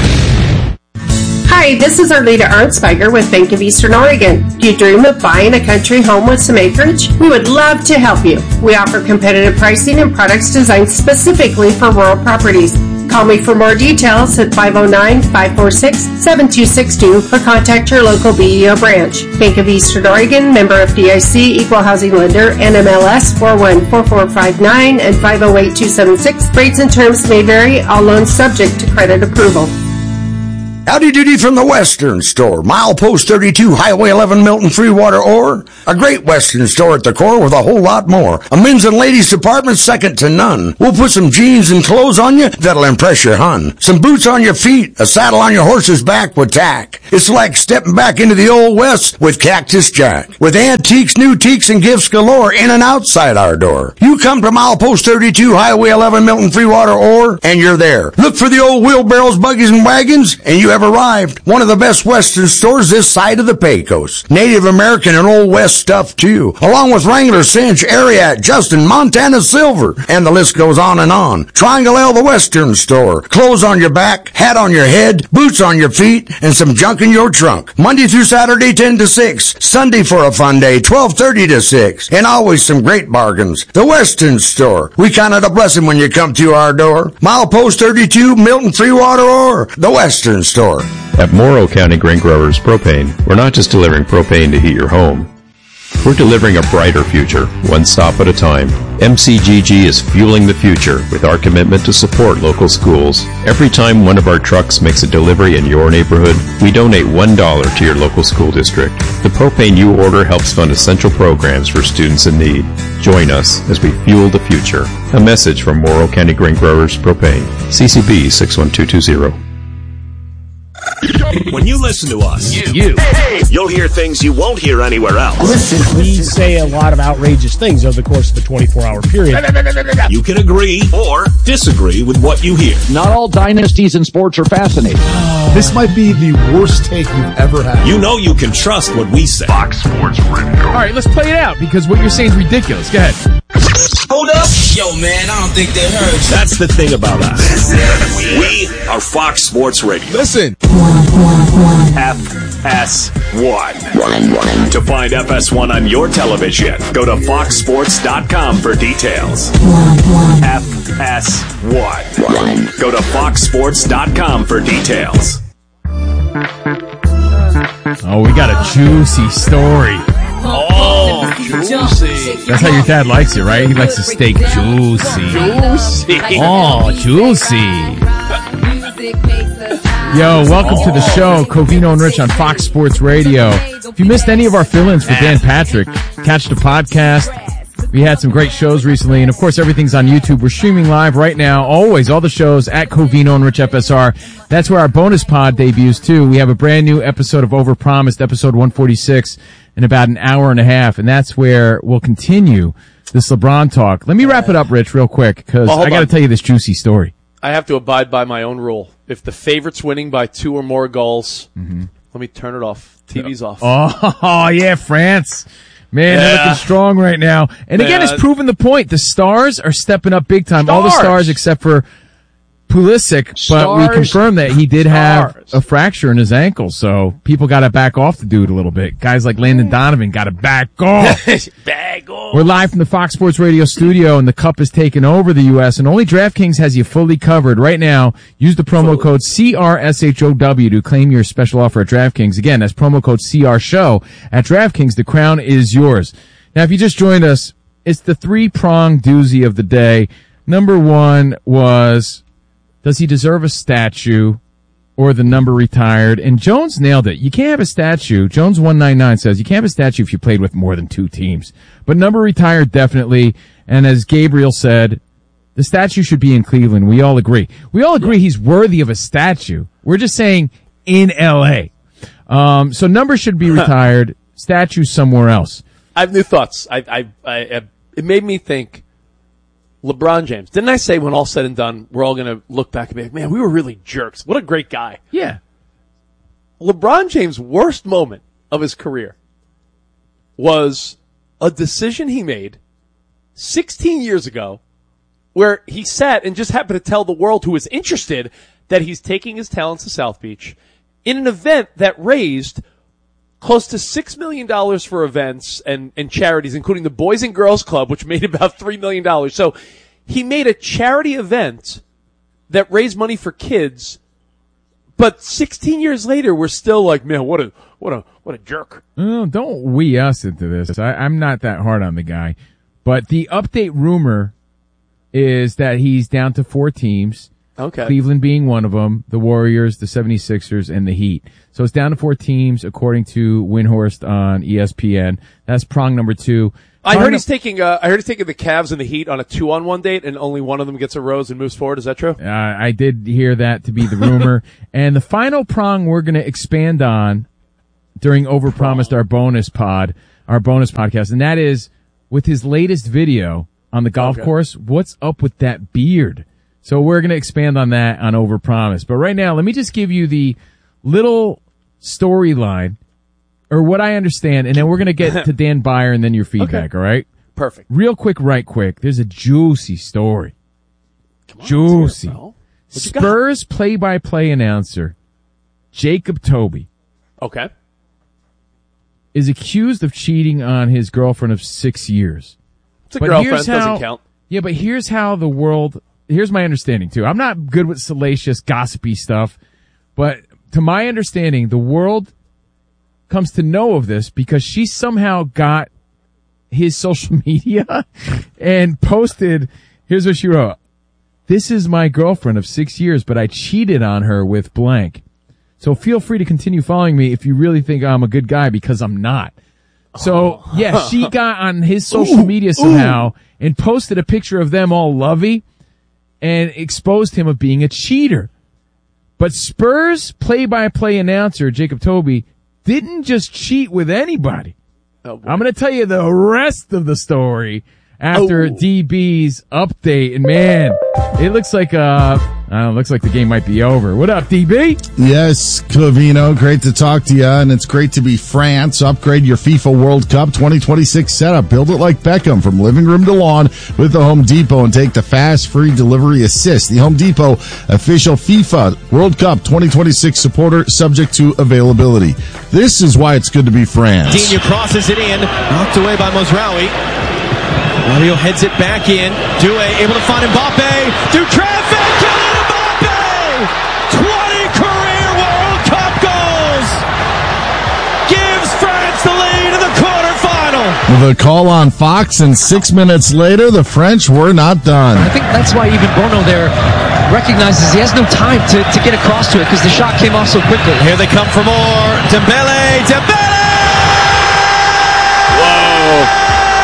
Hi, this is Arleta Arnsberger with Bank of Eastern Oregon. Do you dream of buying a country home with some acreage? We would love to help you. We offer competitive pricing and products designed specifically for rural properties. Call me for more details at 509-546-7262 or contact your local BEO branch. Bank of Eastern Oregon, member FDIC, equal housing lender, NMLS 414459 and 508276. Rates and terms may vary, all loans subject to credit approval. Howdy doody from the Western Store. Milepost 32, Highway 11, Milton, Freewater, Ore. A great Western store at the core with a whole lot more. A men's and ladies department second to none. We'll put some jeans and clothes on you that'll impress your hun. Some boots on your feet, a saddle on your horse's back with tack. It's like stepping back into the Old West with Cactus Jack. With antiques, new teaks, and gifts galore in and outside our door. You come to Milepost 32, Highway 11, Milton, Freewater, Ore, and you're there. Look for the old wheelbarrows, buggies, and wagons, and you have arrived. One of the best Western stores this side of the Pecos. Native American and Old West stuff, too. Along with Wrangler, Cinch, Ariat, Justin, Montana Silver, and the list goes on and on. Triangle L, the Western Store. Clothes on your back, hat on your head, boots on your feet, and some junk in your trunk. Monday through Saturday, 10 to 6. Sunday for a fun day, 12:30 to 6. And always some great bargains. The Western Store. We count it a blessing when you come to our door. Milepost 32, Milton, Freewater, Ore. The Western Store. At Morrow County Grain Growers Propane, we're not just delivering propane to heat your home. We're delivering a brighter future, one stop at a time. MCGG is fueling the future with our commitment to support local schools. Every time one of our trucks makes a delivery in your neighborhood, we donate $1 to your local school district. The propane you order helps fund essential programs for students in need. Join us as we fuel the future. A message from Morrow County Grain Growers Propane. CCB 61220. When you listen to us, you'll hear things you won't hear anywhere else. We say a lot of outrageous things over the course of a 24-hour period. You can agree or disagree with what you hear. Not all dynasties in sports are fascinating. This might be the worst take you've ever had. You know you can trust what we say. Fox Sports Radio. All right, let's play it out because what you're saying is ridiculous. Go ahead. Hold up. Yo, man, I don't think they heard you. That's the thing about us. We are Fox Sports Radio. Listen. FS1. To find FS1 on your television, go to foxsports.com for details. FS1. Go to foxsports.com for details. Oh, we got a juicy story. Oh, juicy. That's how your dad likes it, right? He likes the steak juicy. Juicy. Oh, juicy. Yo, welcome to the show, Covino and Rich on Fox Sports Radio. If you missed any of our fill-ins for Dan Patrick, catch the podcast. We had some great shows recently, and of course everything's on YouTube. We're streaming live right now, always, all the shows at Covino and Rich FSR. That's where our bonus pod debuts too. We have a brand new episode of Overpromised, episode 146, in about an hour and a half, and that's where we'll continue this LeBron talk. Let me wrap it up, Rich, real quick, because I got to tell you this juicy story. I have to abide by my own rule. If the favorite's winning by 2 or more goals, let me turn it off. TV's off. Oh, yeah, France. Man, they're looking strong right now. And again, it's proven the point. The stars are stepping up big time. All the stars except for Pulisic, but we confirmed that he did have a fracture in his ankle, so people got to back off the dude a little bit. Guys like Landon Donovan got to back off. Back off. We're live from the Fox Sports Radio studio, and the Cup has taken over the U.S., and only DraftKings has you fully covered. Right now, use the promo code CRSHOW to claim your special offer at DraftKings. Again, that's promo code CRSHOW at DraftKings. The crown is yours. Now, if you just joined us, it's the three-pronged doozy of the day. Number one was, does he deserve a statue or the number retired? And Jones nailed it. You can't have a statue. Jones 199 says you can't have a statue if you played with more than 2 teams. But number retired, definitely. And as Gabriel said, the statue should be in Cleveland. We all agree. We all agree he's worthy of a statue. We're just saying in L.A. So number should be retired. Statue somewhere else. I have new thoughts. It made me think. LeBron James. Didn't I say when all said and done, we're all going to look back and be like, man, we were really jerks. What a great guy. Yeah. LeBron James' worst moment of his career was a decision he made 16 years ago where he sat and just happened to tell the world who was interested that he's taking his talents to South Beach in an event that raised close to $6 million for events and charities, including the Boys and Girls Club, which made about $3 million. So he made a charity event that raised money for kids, but 16 years later, we're still like, man, what a jerk. Don't we us into this. I'm not that hard on the guy. But the update rumor is that he's down to 4 teams. Okay. Cleveland being one of them, the Warriors, the 76ers, and the Heat. So it's down to 4 teams, according to Windhorst on ESPN. That's prong number 2. I heard he's taking the Cavs and the Heat on a 2-on-1 date, and only one of them gets a rose and moves forward. Is that true? I did hear that to be the rumor. And the final prong we're going to expand on during Overpromised, our bonus podcast, and that is with his latest video on the golf course. What's up with that beard? So we're going to expand on that on Overpromised. But right now, let me just give you the little storyline, or what I understand, and then we're going to get to Dan Byer and then your feedback, all right? Perfect. Real quick, right quick. There's a juicy story. Juicy. Spurs play-by-play announcer Jacob Toby. Okay. Is accused of cheating on his girlfriend of 6 years. It's a girlfriend, doesn't count. Yeah, but here's my understanding too. I'm not good with salacious, gossipy stuff, but to my understanding, the world comes to know of this because she somehow got his social media and posted, here's what she wrote. This is my girlfriend of 6 years, but I cheated on her with blank. So feel free to continue following me if you really think I'm a good guy, because I'm not. So, yeah, she got on his social media somehow and posted a picture of them all lovey and exposed him of being a cheater. But Spurs play-by-play announcer Jacob Toby didn't just cheat with anybody. I'm going to tell you the rest of the story after DB's update. And man, it looks like the game might be over. What up, DB? Yes, Covino, great to talk to you, and it's great to be France. Upgrade your FIFA World Cup 2026 setup. Build it like Beckham from living room to lawn with the Home Depot and take the fast, free delivery assist. The Home Depot official FIFA World Cup 2026 supporter, subject to availability. This is why it's good to be France. Digne crosses it in, knocked away by Mozraoui. Mario heads it back in. Doué able to find Mbappe. through traffic. Kylian Mbappe! 20 career World Cup goals! Gives France the lead in the quarterfinal. The call on Fox, and 6 minutes later, the French were not done. I think that's why even Bono there recognizes he has no time to get across to it because the shot came off so quickly. Here they come for more. Dembele! Whoa!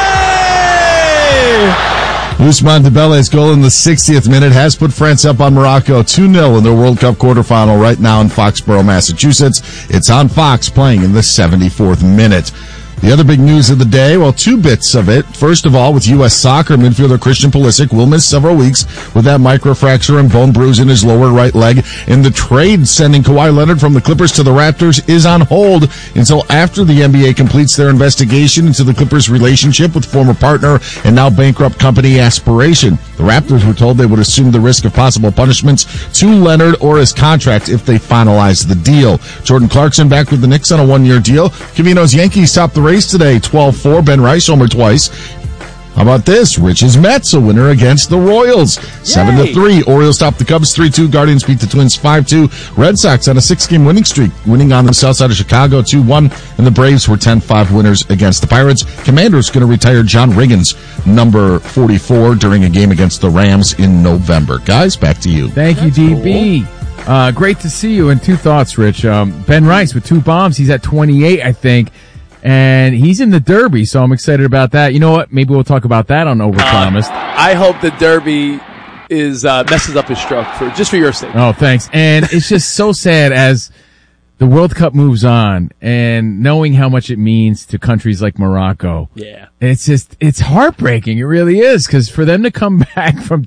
Ousmane Dembele's goal in the 60th minute has put France up on Morocco 2-0 in their World Cup quarterfinal right now in Foxborough, Massachusetts. It's on Fox, playing in the 74th minute. The other big news of the day, well, two bits of it. First of all, with U.S. Soccer, midfielder Christian Pulisic will miss several weeks with that microfracture and bone bruise in his lower right leg. And the trade sending Kawhi Leonard from the Clippers to the Raptors is on hold until after the NBA completes their investigation into the Clippers' relationship with former partner and now bankrupt company Aspiration. The Raptors were told they would assume the risk of possible punishments to Leonard or his contract if they finalize the deal. Jordan Clarkson back with the Knicks on a one-year deal. Covino's Yankees top the race today, 12-4. Ben Rice homer twice. How about this? Rich's Mets, a winner against the Royals. 7-3. Orioles top the Cubs 3-2. Guardians beat the Twins 5-2. Red Sox on a 6-game winning streak, winning on the south side of Chicago 2-1. And the Braves were 10-5 winners against the Pirates. Commanders going to retire John Riggins, number 44, during a game against the Rams in November. Guys, back to you. Thank you, DB. Cool. Great to see you. And two thoughts, Rich. Ben Rice with 2 bombs. He's at 28, I think. And he's in the Derby, so I'm excited about that. You know what? Maybe we'll talk about that on Overpromised. I hope the Derby is messes up his stroke just for your sake. Oh, thanks. And it's just so sad as the World Cup moves on, and knowing how much it means to countries like Morocco. Yeah, it's heartbreaking. It really is, because for them to come back from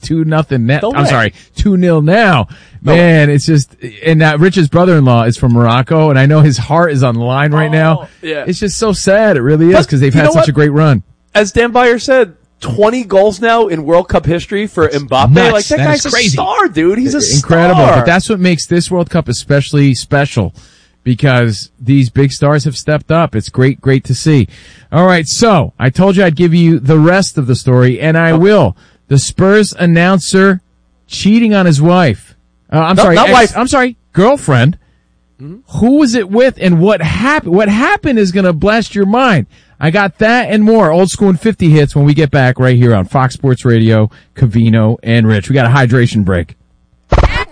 2-0 now. Man, it's just, and that Rich's brother-in-law is from Morocco, and I know his heart is on the line right now. Yeah. It's just so sad. It really is, because they've had such a great run. As Dan Byer said, 20 goals now in World Cup history for Mbappe. Nuts. Like, that guy's a star, dude. He's a incredible. star. But that's what makes this World Cup especially special, because these big stars have stepped up. It's great to see. All right, so I told you I'd give you the rest of the story, and I will. The Spurs announcer cheating on his wife. Girlfriend. Mm-hmm. Who was it with, and what happened? What happened is going to blast your mind. I got that and more. Old School and 50 hits when we get back right here on Fox Sports Radio, Covino and Rich. We got a hydration break.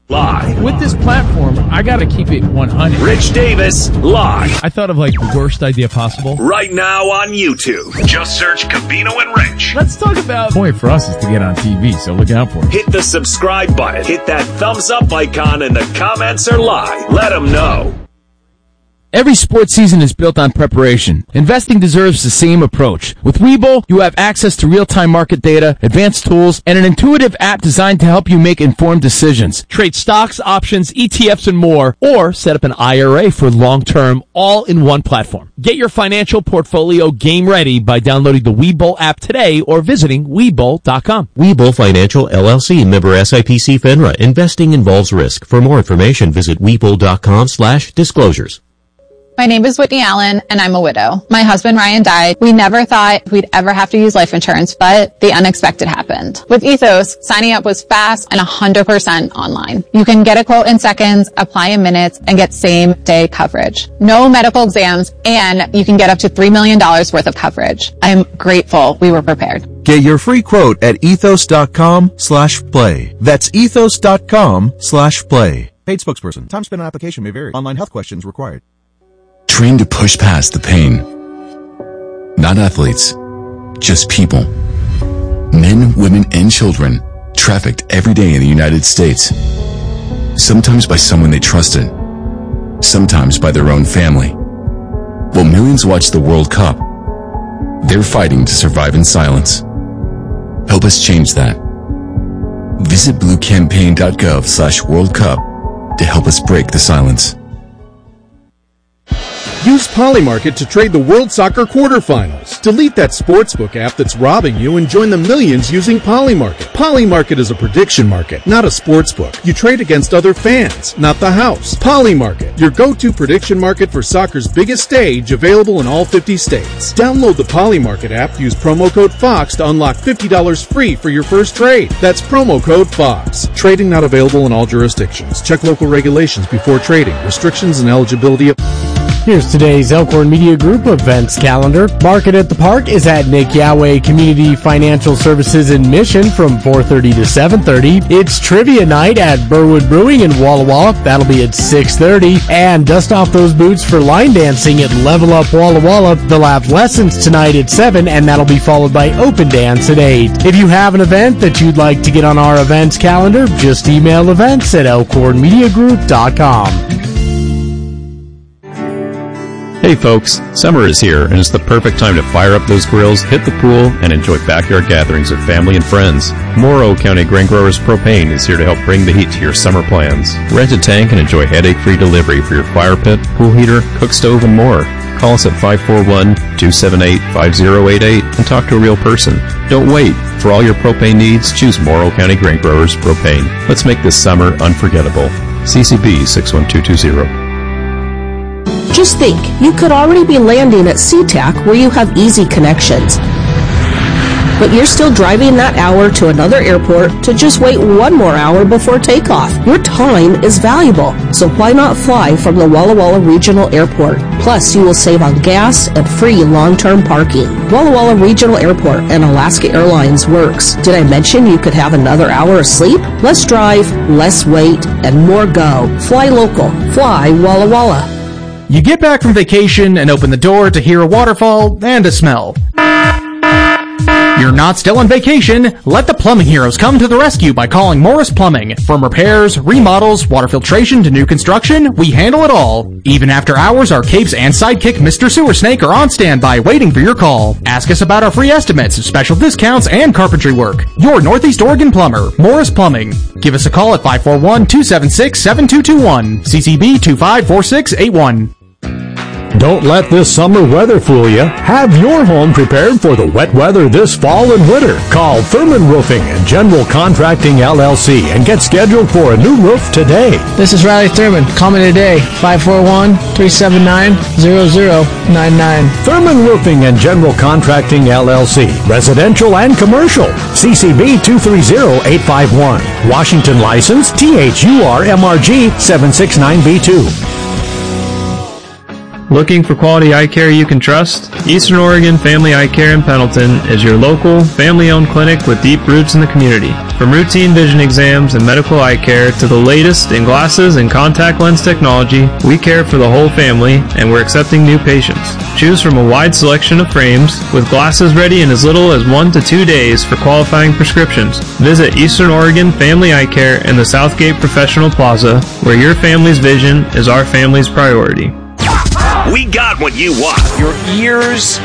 Live. With this platform, I got to keep it 100. Rich Davis, live. I thought of like the worst idea possible. Right now on YouTube. Just search Covino and Rich. Let's talk about... The point for us is to get on TV, so look out for it. Hit the subscribe button. Hit that thumbs up icon, and the comments are live. Let them know. Every sports season is built on preparation. Investing deserves the same approach. With Webull, you have access to real-time market data, advanced tools, and an intuitive app designed to help you make informed decisions. Trade stocks, options, ETFs, and more, or set up an IRA for long-term, all in one platform. Get your financial portfolio game ready by downloading the Webull app today or visiting Webull.com. Webull Financial LLC, member SIPC FINRA. Investing involves risk. For more information, visit Webull.com/disclosures. My name is Whitney Allen, and I'm a widow. My husband, Ryan, died. We never thought we'd ever have to use life insurance, but the unexpected happened. With Ethos, signing up was fast and 100% online. You can get a quote in seconds, apply in minutes, and get same-day coverage. No medical exams, and you can get up to $3 million worth of coverage. I'm grateful we were prepared. Get your free quote at ethos.com/play. That's ethos.com/play. Paid spokesperson. Time spent on application may vary. Online health questions required. Trained to push past the pain. Not athletes, just people. Men, women, and children trafficked every day in the United States. Sometimes by someone they trusted. Sometimes by their own family. While millions watch the World Cup, they're fighting to survive in silence. Help us change that. Visit bluecampaign.gov/World Cup to help us break the silence. Use Polymarket to trade the World Soccer quarterfinals. Delete that sportsbook app that's robbing you and join the millions using Polymarket. Polymarket is a prediction market, not a sportsbook. You trade against other fans, not the house. Polymarket, your go-to prediction market for soccer's biggest stage, available in all 50 states. Download the Polymarket app, use promo code FOX to unlock $50 free for your first trade. That's promo code FOX. Trading not available in all jurisdictions. Check local regulations before trading. Restrictions and eligibility. Here's today's Elkhorn Media Group events calendar. Market at the Park is at Nick Yahweh Community Financial Services in Mission from 4:30 to 7:30. It's Trivia Night at Burwood Brewing in Walla Walla. That'll be at 6:30. And dust off those boots for line dancing at Level Up Walla Walla. They'll have lessons tonight at 7, and that'll be followed by Open Dance at 8. If you have an event that you'd like to get on our events calendar, just email events@elkhornmediagroup.com. Hey folks, summer is here and it's the perfect time to fire up those grills, hit the pool, and enjoy backyard gatherings with family and friends. Morrow County Grain Growers Propane is here to help bring the heat to your summer plans. Rent a tank and enjoy headache-free delivery for your fire pit, pool heater, cook stove, and more. Call us at 541-278-5088 and talk to a real person. Don't wait. For all your propane needs, choose Morrow County Grain Growers Propane. Let's make this summer unforgettable. CCB 61220. Just think, you could already be landing at SeaTac where you have easy connections. But you're still driving that hour to another airport to just wait one more hour before takeoff. Your time is valuable, so why not fly from the Walla Walla Regional Airport? Plus, you will save on gas and free long-term parking. Walla Walla Regional Airport and Alaska Airlines works. Did I mention you could have another hour of sleep? Less drive, less wait, and more go. Fly local. Fly Walla Walla. You get back from vacation and open the door to hear a waterfall and a smell. You're not still on vacation. Let the plumbing heroes come to the rescue by calling Morris Plumbing. From repairs, remodels, water filtration to new construction, we handle it all. Even after hours, our capes and sidekick Mr. Sewer Snake are on standby waiting for your call. Ask us about our free estimates, special discounts, and carpentry work. Your Northeast Oregon plumber, Morris Plumbing. Give us a call at 541-276-7221. CCB 254681. Don't let this summer weather fool you. Have your home prepared for the wet weather this fall and winter. Call Thurman Roofing and General Contracting LLC and get scheduled for a new roof today. This is Riley Thurman. Call me today, 541-379-0099. Thurman Roofing and General Contracting LLC. Residential and commercial. CCB 230851. Washington license THURMRG 769B2. Looking for quality eye care you can trust? Eastern Oregon Family Eye Care in Pendleton is your local, family-owned clinic with deep roots in the community. From routine vision exams and medical eye care to the latest in glasses and contact lens technology, we care for the whole family, and we're accepting new patients. Choose from a wide selection of frames, with glasses ready in as little as 1 to 2 days for qualifying prescriptions. Visit Eastern Oregon Family Eye Care in the Southgate Professional Plaza, where your family's vision is our family's priority. We got what you want. Your ears